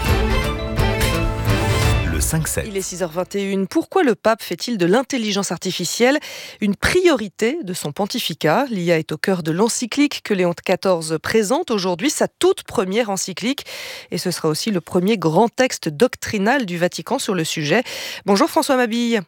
Speaker 10: Le 5-7.
Speaker 1: Il est 6h21. Pourquoi le pape fait-il de l'intelligence artificielle une priorité de son pontificat? L'IA est au cœur de l'encyclique que Léon XIV présente aujourd'hui, sa toute première encyclique. Et ce sera aussi le premier grand texte doctrinal du Vatican sur le sujet. Bonjour François Mabille.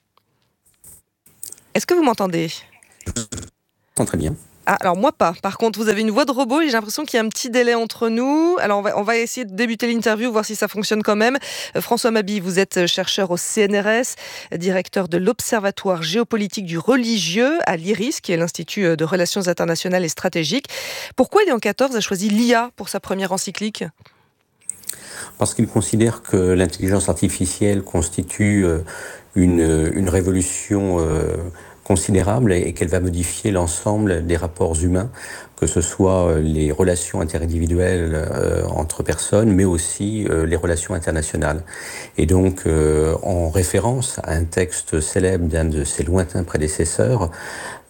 Speaker 1: Est-ce que vous m'entendez?
Speaker 11: Je vous entends très bien.
Speaker 1: Ah, alors moi pas. Par contre, vous avez une voix de robot et j'ai l'impression qu'il y a un petit délai entre nous. Alors on va essayer de débuter l'interview, voir si ça fonctionne quand même. François Mabille, vous êtes chercheur au CNRS, directeur de l'Observatoire géopolitique du religieux à l'IRIS, qui est l'Institut de relations internationales et stratégiques. Pourquoi Léon XIV a choisi l'IA pour sa première encyclique?
Speaker 11: Parce qu'il considère que l'intelligence artificielle constitue une révolution considérable et qu'elle va modifier l'ensemble des rapports humains, que ce soit les relations interindividuelles entre personnes, mais aussi les relations internationales. Et donc, en référence à un texte célèbre d'un de ses lointains prédécesseurs,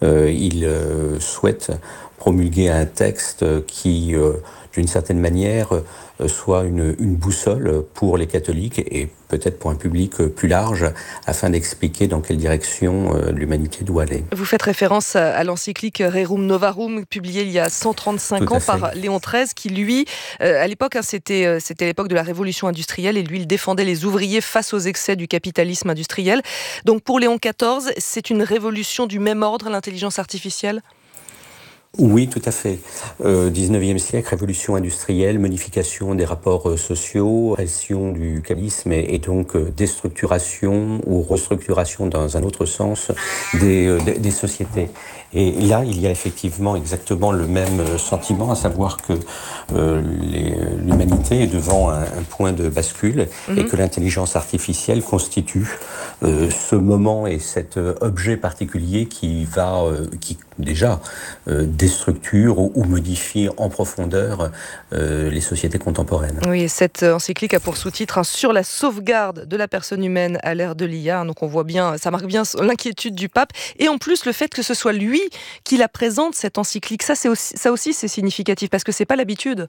Speaker 11: il souhaite promulguer un texte qui, d'une certaine manière, soit une boussole pour les catholiques et peut-être pour un public plus large, afin d'expliquer dans quelle direction l'humanité doit aller.
Speaker 1: Vous faites référence à l'encyclique Rerum Novarum, publiée il y a 135 ans par Léon XIII, qui lui, à l'époque, c'était l'époque de la révolution industrielle, et lui, il défendait les ouvriers face aux excès du capitalisme industriel. Donc pour Léon XIV, c'est une révolution du même ordre, l'intelligence artificielle ?
Speaker 11: Oui, tout à fait. 19e siècle, révolution industrielle, modification des rapports sociaux, pression du capitalisme et donc déstructuration ou restructuration dans un autre sens des sociétés. Et là, il y a effectivement exactement le même sentiment, à savoir que l'humanité est devant un point de bascule et que l'intelligence artificielle constitue ce moment et cet objet particulier qui déjà déstructure ou modifie en profondeur les sociétés contemporaines.
Speaker 1: Oui, cette encyclique a pour sous-titre sur la sauvegarde de la personne humaine à l'ère de l'IA. Donc on voit bien, ça marque bien l'inquiétude du pape. Et en plus, le fait que ce soit lui qui la présente, cette encyclique, ça aussi c'est significatif, parce que c'est pas l'habitude.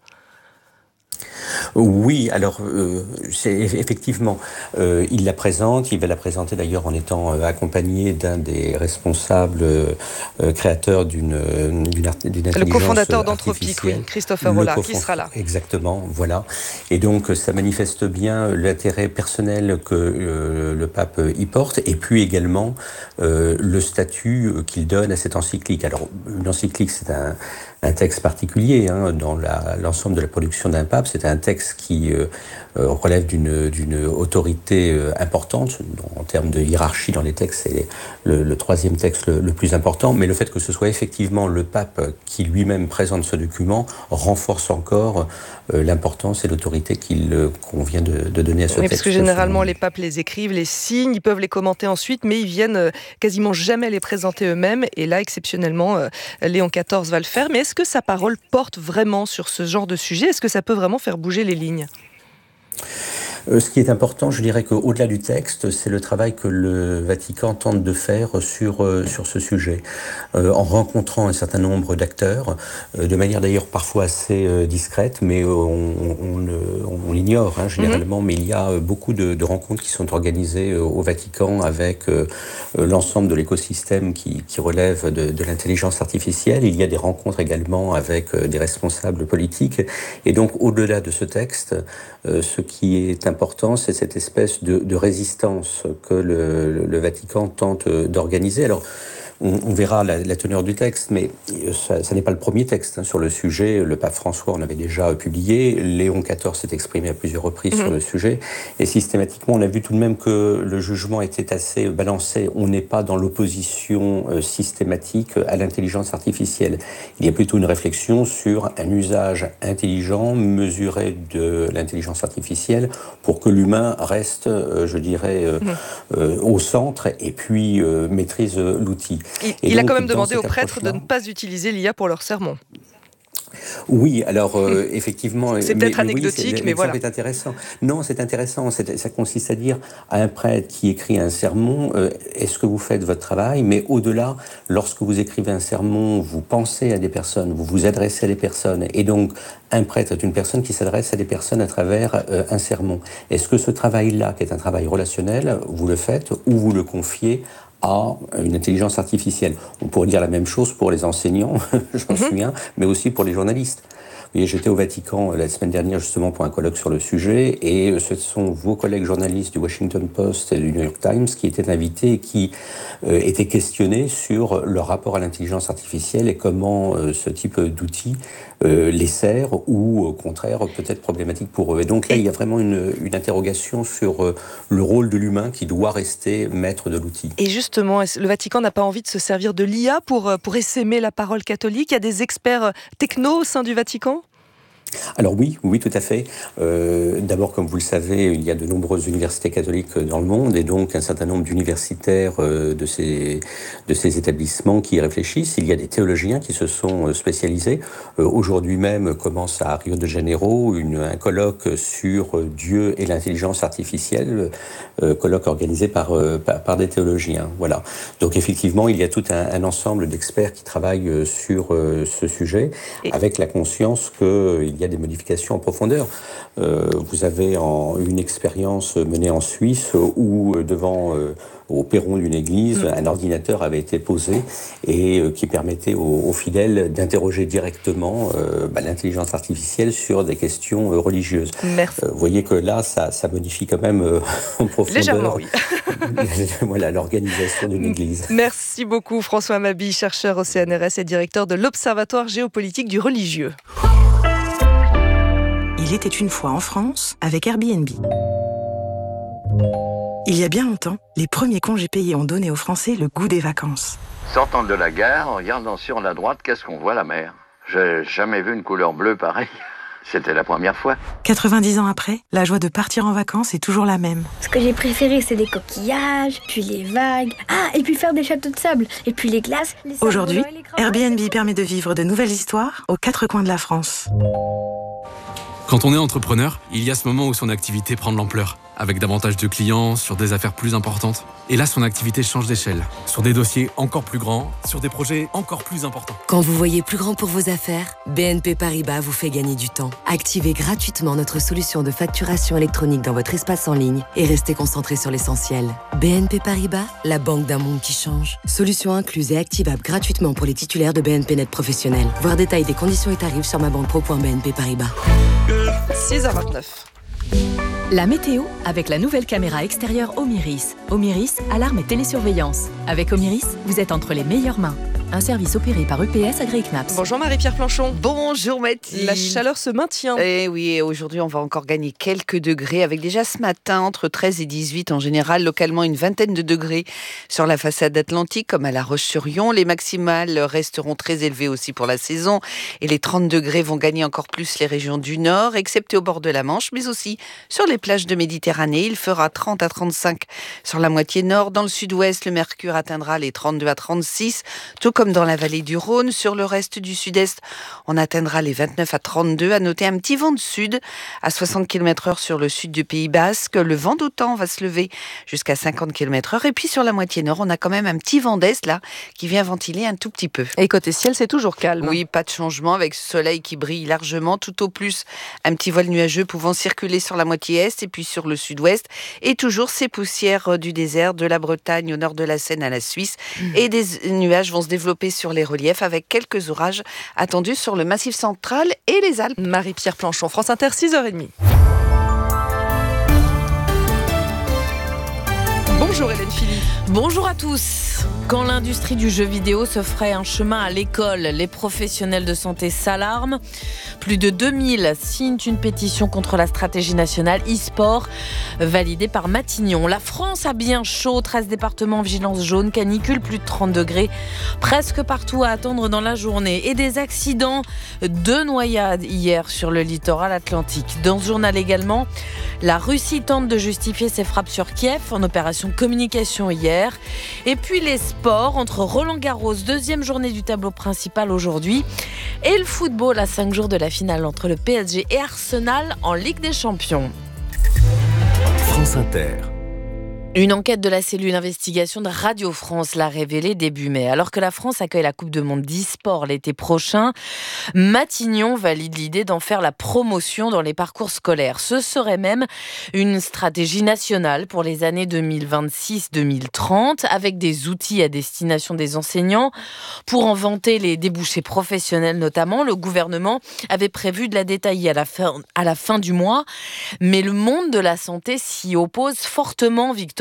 Speaker 11: Oui, alors effectivement, il la présente, il va la présenter d'ailleurs en étant accompagné d'un des responsables créateurs d'une intelligence
Speaker 1: le cofondateur d'Anthropic, oui, Christopher Hollard, qui sera là.
Speaker 11: Exactement, voilà. Et donc ça manifeste bien l'intérêt personnel que le pape y porte, et puis également le statut qu'il donne à cette encyclique. Alors une encyclique, c'est un texte particulier dans l'ensemble de la production d'un pape. C'est un texte qui relève d'une autorité importante. En termes de hiérarchie dans les textes, c'est le troisième texte le plus important. Mais le fait que ce soit effectivement le pape qui lui-même présente ce document renforce encore l'importance et l'autorité qu'il convient de donner à ce texte.
Speaker 1: Parce que généralement, les papes les écrivent, les signent, ils peuvent les commenter ensuite, mais ils viennent quasiment jamais les présenter eux-mêmes. Et là, exceptionnellement, Léon XIV va le faire. Mais est-ce que sa parole porte vraiment sur ce genre de sujet ? Est-ce que ça peut vraiment faire bouger les lignes ?
Speaker 11: Ce qui est important, je dirais qu'au-delà du texte, c'est le travail que le Vatican tente de faire sur ce sujet, en rencontrant un certain nombre d'acteurs, de manière d'ailleurs parfois assez discrète, mais on l'ignore généralement, mais il y a beaucoup de rencontres qui sont organisées au Vatican avec l'ensemble de l'écosystème qui relève de l'intelligence artificielle. Il y a des rencontres également avec des responsables politiques, et donc au-delà de ce texte, ce qui est important, c'est cette espèce de résistance que le Vatican tente d'organiser. Alors, on verra la teneur du texte, mais ça n'est pas le premier texte sur le sujet. Le pape François en avait déjà publié. Léon XIV s'est exprimé à plusieurs reprises sur le sujet. Et systématiquement, on a vu tout de même que le jugement était assez balancé. On n'est pas dans l'opposition systématique à l'intelligence artificielle. Il y a plutôt une réflexion sur un usage intelligent, mesuré de l'intelligence artificielle pour que l'humain reste, je dirais, au centre et puis maîtrise l'outil.
Speaker 1: Il a quand même demandé aux prêtres de ne pas utiliser l'IA pour leur sermon.
Speaker 11: Oui, alors effectivement...
Speaker 1: C'est peut-être anecdotique, mais voilà.
Speaker 11: C'est intéressant. Non, c'est intéressant. Ça consiste à dire à un prêtre qui écrit un sermon, est-ce que vous faites votre travail ? Mais au-delà, lorsque vous écrivez un sermon, vous pensez à des personnes, vous vous adressez à des personnes. Et donc, un prêtre est une personne qui s'adresse à des personnes à travers un sermon. Est-ce que ce travail-là, qui est un travail relationnel, vous le faites ou vous le confiez à une intelligence artificielle? On pourrait dire la même chose pour les enseignants, j'en souviens, mais aussi pour les journalistes. Vous voyez, j'étais au Vatican la semaine dernière justement pour un colloque sur le sujet, et ce sont vos collègues journalistes du Washington Post et du New York Times qui étaient invités et qui étaient questionnés sur leur rapport à l'intelligence artificielle et comment ce type d'outils les sert ou au contraire peut-être problématique pour eux. Et donc là, il y a vraiment une interrogation sur le rôle de l'humain qui doit rester maître de l'outil.
Speaker 1: Et justement, le Vatican n'a pas envie de se servir de l'IA pour essaimer la parole catholique ? Il y a des experts techno au sein du Vatican ?
Speaker 11: Alors oui, tout à fait. D'abord, comme vous le savez, il y a de nombreuses universités catholiques dans le monde et donc un certain nombre d'universitaires de ces établissements qui y réfléchissent. Il y a des théologiens qui se sont spécialisés. Aujourd'hui même commence à Rio de Janeiro un colloque sur Dieu et l'intelligence artificielle, colloque organisé par des théologiens. Voilà. Donc effectivement, il y a tout un ensemble d'experts qui travaillent sur ce sujet avec la conscience qu'il y a des modifications en profondeur. Vous avez une expérience menée en Suisse où au perron d'une église, un ordinateur avait été posé et qui permettait aux fidèles d'interroger directement l'intelligence artificielle sur des questions religieuses.
Speaker 1: Merci.
Speaker 11: Vous voyez que là, ça modifie quand même en profondeur.
Speaker 1: Légèrement, oui.
Speaker 11: Voilà, l'organisation d'une église.
Speaker 1: Merci beaucoup François Mabille, chercheur au CNRS et directeur de l'Observatoire géopolitique du religieux.
Speaker 9: Il était une fois en France avec Airbnb. Il y a bien longtemps, les premiers congés payés ont donné aux Français le goût des vacances.
Speaker 12: Sortant de la gare, en regardant sur la droite, qu'est-ce qu'on voit? La mer. J'ai jamais vu une couleur bleue pareille. C'était la première fois.
Speaker 9: 90 ans après, la joie de partir en vacances est toujours la même.
Speaker 14: Ce que j'ai préféré, c'est les coquillages, puis les vagues. Ah, et puis faire des châteaux de sable, et puis les glaces.
Speaker 9: Aujourd'hui, Airbnb permet de vivre de nouvelles histoires aux 4 coins de la France.
Speaker 15: Quand on est entrepreneur, il y a ce moment où son activité prend de l'ampleur, avec davantage de clients, sur des affaires plus importantes. Et là, son activité change d'échelle, sur des dossiers encore plus grands, sur des projets encore plus importants.
Speaker 25: Quand vous voyez plus grand pour vos affaires, BNP Paribas vous fait gagner du temps. Activez gratuitement notre solution de facturation électronique dans votre espace en ligne et restez concentré sur l'essentiel. BNP Paribas, la banque d'un monde qui change. Solution incluse et activable gratuitement pour les titulaires de BNP Net Professionnel. Voir détail des conditions et tarifs sur mabanpro.bnp Paribas.
Speaker 1: 6h29.
Speaker 26: La météo avec la nouvelle caméra extérieure Omiris. Omiris, alarme et télésurveillance. Avec Omiris, vous êtes entre les meilleures mains. Un service opéré par EPS AgriKnaps.
Speaker 1: Bonjour Marie-Pierre Planchon.
Speaker 27: Bonjour Mathilde.
Speaker 1: La chaleur se maintient.
Speaker 27: Eh oui, aujourd'hui on va encore gagner quelques degrés avec déjà ce matin entre 13 et 18 en général, localement une vingtaine de degrés sur la façade atlantique comme à La Roche-sur-Yon. Les maximales resteront très élevées aussi pour la saison et les 30 degrés vont gagner encore plus les régions du nord, excepté au bord de la Manche, mais aussi sur les plages de Méditerranée. Il fera 30 à 35 sur la moitié nord. Dans le sud-ouest, le mercure atteindra les 32 à 36, tout comme dans la vallée du Rhône. Sur le reste du sud-est, on atteindra les 29 à 32. À noter un petit vent de sud à 60 km/h sur le sud du Pays Basque. Le vent d'OTAN va se lever jusqu'à 50 km/h. Et puis sur la moitié nord, on a quand même un petit vent d'est là qui vient ventiler un tout petit peu.
Speaker 1: Et côté ciel, c'est toujours calme.
Speaker 27: Oui, pas de changement avec ce soleil qui brille largement. Tout au plus, un petit voile nuageux pouvant circuler sur la moitié est et puis sur le sud-ouest. Et toujours ces poussières du désert, de la Bretagne au nord de la Seine à la Suisse. Et des nuages vont se développer sur les reliefs avec quelques orages attendus sur le Massif central et les Alpes.
Speaker 1: Marie-Pierre Planchon, France Inter, 6h30. Bonjour Hélène Philly.
Speaker 28: Bonjour à tous. Quand l'industrie du jeu vidéo se ferait un chemin à l'école, les professionnels de santé s'alarment. Plus de 2000 signent une pétition contre la stratégie nationale e-sport validée par Matignon. La France a bien chaud, 13 départements en vigilance jaune, canicule, plus de 30 degrés, presque partout à attendre dans la journée. Et des accidents, 2 noyades hier sur le littoral atlantique. Dans ce journal également, la Russie tente de justifier ses frappes sur Kiev en opération communication hier. Et puis les sports, entre Roland-Garros, deuxième journée du tableau principal aujourd'hui, et le football à 5 jours de la finale entre le PSG et Arsenal en Ligue des Champions.
Speaker 10: France Inter.
Speaker 28: Une enquête de la cellule investigation de Radio France l'a révélé début mai. Alors que la France accueille la Coupe du Monde d'e-sport l'été prochain, Matignon valide l'idée d'en faire la promotion dans les parcours scolaires. Ce serait même une stratégie nationale pour les années 2026-2030, avec des outils à destination des enseignants. Pour en vanter les débouchés professionnels notamment, le gouvernement avait prévu de la détailler à la fin du mois. Mais le monde de la santé s'y oppose fortement, Victor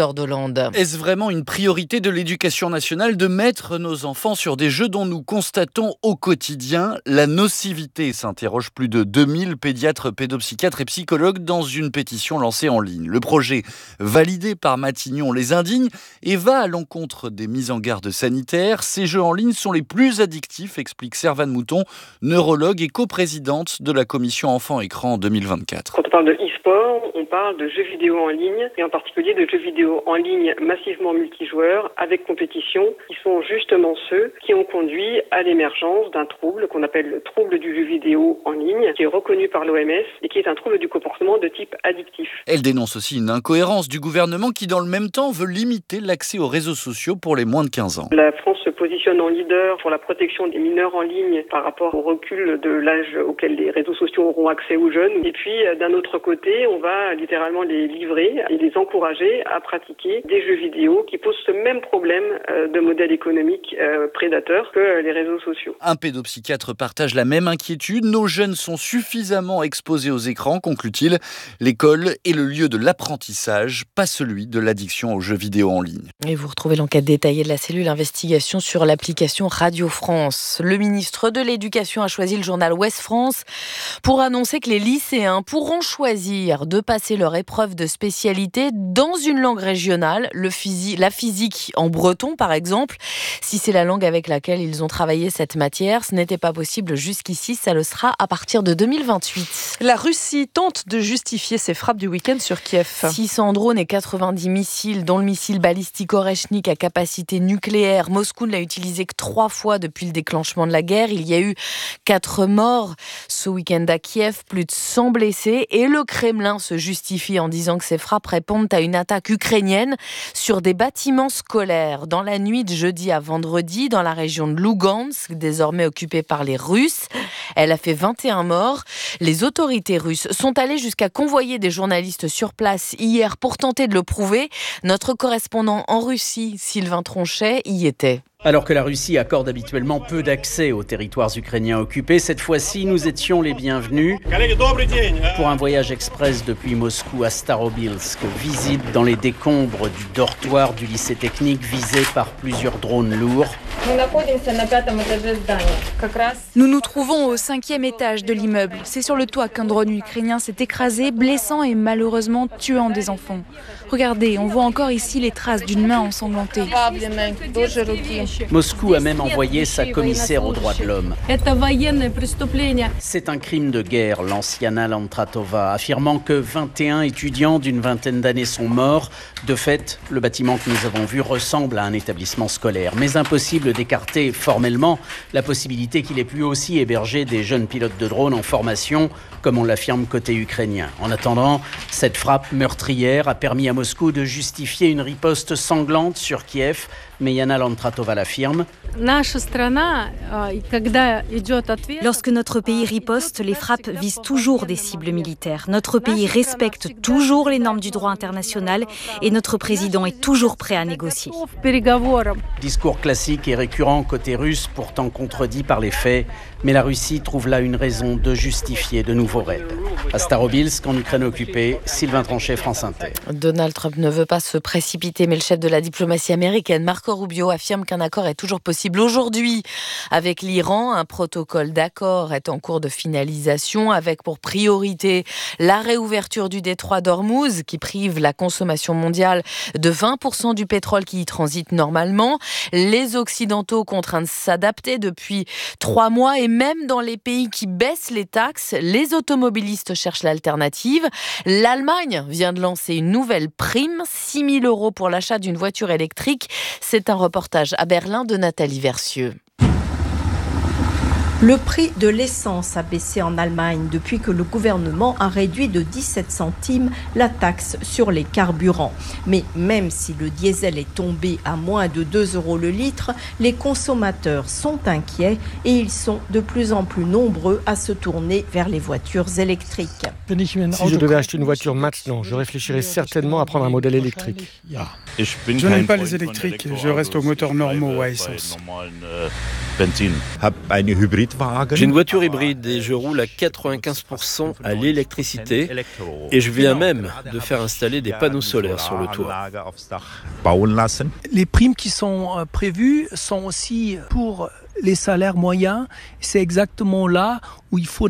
Speaker 28: Victor Dolande.
Speaker 7: Est-ce vraiment une priorité de l'éducation nationale de mettre nos enfants sur des jeux dont nous constatons au quotidien la nocivité, s'interrogent plus de 2000 pédiatres, pédopsychiatres et psychologues dans une pétition lancée en ligne. Le projet, validé par Matignon, les indigne et va à l'encontre des mises en garde sanitaires. Ces jeux en ligne sont les plus addictifs, explique Servane Mouton, neurologue et coprésidente de la commission enfants-écran en 2024.
Speaker 13: Quand on parle de e-sport, on parle de jeux vidéo en ligne et en particulier de jeux vidéo en ligne massivement multijoueurs avec compétition, qui sont justement ceux qui ont conduit à l'émergence d'un trouble qu'on appelle le trouble du jeu vidéo en ligne, qui est reconnu par l'OMS et qui est un trouble du comportement de type addictif.
Speaker 7: Elle dénonce aussi une incohérence du gouvernement qui, dans le même temps, veut limiter l'accès aux réseaux sociaux pour les moins de 15 ans.
Speaker 13: La France se positionne en leader pour la protection des mineurs en ligne par rapport au recul de l'âge auquel les réseaux sociaux auront accès aux jeunes. Et puis, d'un autre côté, on va littéralement les livrer et les encourager à pratiquer des jeux vidéo qui posent ce même problème de modèle économique prédateur que les réseaux sociaux.
Speaker 7: Un pédopsychiatre partage la même inquiétude. Nos jeunes sont suffisamment exposés aux écrans, conclut-il. L'école est le lieu de l'apprentissage, pas celui de l'addiction aux jeux vidéo en ligne.
Speaker 28: Et vous retrouvez l'enquête détaillée de la cellule investigation sur l'application Radio France. Le ministre de l'Éducation a choisi le journal Ouest France pour annoncer que les lycéens pourront choisir de passer leur épreuve de spécialité dans une langue régionale, la physique en breton par exemple. Si c'est la langue avec laquelle ils ont travaillé cette matière, ce n'était pas possible jusqu'ici, ça le sera à partir de 2028.
Speaker 1: La Russie tente de justifier ses frappes du week-end sur Kiev.
Speaker 28: 600 drones et 90 missiles, dont le missile balistique Oreshnik à capacité nucléaire. Moscou ne l'a utilisé que 3 fois depuis le déclenchement de la guerre. Il y a eu 4 morts ce week-end à Kiev, plus de 100 blessés. Et le Kremlin se justifie en disant que ces frappes répondent à une attaque ukrainienne sur des bâtiments scolaires. Dans la nuit de jeudi à vendredi, dans la région de Lugansk, désormais occupée par les Russes, elle a fait 21 morts. Les autorités russes sont allées jusqu'à convoyer des journalistes sur place hier pour tenter de le prouver. Notre correspondant en Russie, Sylvain Tronchet, y était.
Speaker 16: Alors que la Russie accorde habituellement peu d'accès aux territoires ukrainiens occupés, cette fois-ci, nous étions les bienvenus pour un voyage express depuis Moscou à Starobilsk. Visite dans les décombres du dortoir du lycée technique visé par plusieurs drones lourds.
Speaker 17: Nous nous trouvons au 5e étage de l'immeuble. C'est sur le toit qu'un drone ukrainien s'est écrasé, blessant et malheureusement tuant des enfants. Regardez, on voit encore ici les traces d'une main ensanglantée.
Speaker 16: Moscou a même envoyé sa commissaire aux droits de l'homme. C'est un crime de guerre, lance Yana Lantratova, affirmant que 21 étudiants d'une vingtaine d'années sont morts. De fait, le bâtiment que nous avons vu ressemble à un établissement scolaire. Mais impossible d'écarter formellement la possibilité qu'il ait pu aussi héberger des jeunes pilotes de drones en formation, comme on l'affirme côté ukrainien. En attendant, cette frappe meurtrière a permis à Moscou de justifier une riposte sanglante sur Kiev. Mais Yana Lantratova l'affirme.
Speaker 18: Lorsque notre pays riposte, les frappes visent toujours des cibles militaires. Notre pays respecte toujours les normes du droit international et notre président est toujours prêt à négocier.
Speaker 16: Discours classique et récurrent côté russe, pourtant contredit par les faits. Mais la Russie trouve là une raison de justifier de nouveaux raids. À Starobilsk, en Ukraine occupée, Sylvain Tronchet, France Inter.
Speaker 28: Donald Trump ne veut pas se précipiter, mais le chef de la diplomatie américaine, Marco Rubio, affirme qu'un accord est toujours possible aujourd'hui avec l'Iran. Un protocole d'accord est en cours de finalisation avec pour priorité la réouverture du détroit d'Ormuz qui prive la consommation mondiale de 20% du pétrole qui y transite normalement. Les Occidentaux contraints de s'adapter depuis 3 mois et même dans les pays qui baissent les taxes, les automobilistes cherchent l'alternative. L'Allemagne vient de lancer une nouvelle prime, 6 000 € pour l'achat d'une voiture électrique. C'est un reportage à Berlin de Nathalie Versieux.
Speaker 19: Le prix de l'essence a baissé en Allemagne depuis que le gouvernement a réduit de 17 centimes la taxe sur les carburants. Mais même si le diesel est tombé à moins de 2 € le litre, les consommateurs sont inquiets et ils sont de plus en plus nombreux à se tourner vers les voitures électriques.
Speaker 22: Si je devais acheter une voiture maintenant, je réfléchirais certainement à prendre un modèle électrique.
Speaker 23: Je n'aime pas les électriques, je reste aux moteurs normaux à essence.
Speaker 2: J'ai une voiture hybride et je roule à 95% à l'électricité et je viens même de faire installer des panneaux solaires sur le toit.
Speaker 3: Les primes qui sont prévues sont aussi pour les salaires moyens. C'est exactement là où il faudrait